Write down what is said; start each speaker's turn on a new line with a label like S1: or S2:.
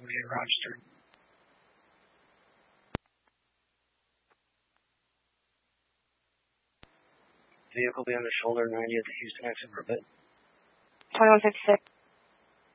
S1: Rochester. Vehicle be on the shoulder 90 at the Houston exit for a bit.
S2: 2156.